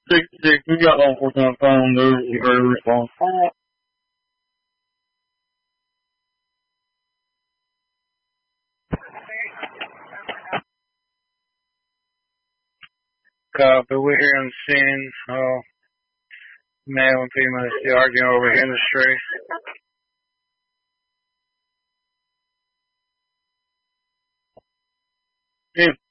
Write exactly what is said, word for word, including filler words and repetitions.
six six, we got law enforcement on the phone. They're ready to respond. Copy. We're here on the scene. Uh, male and female still arguing over industry. Yeah.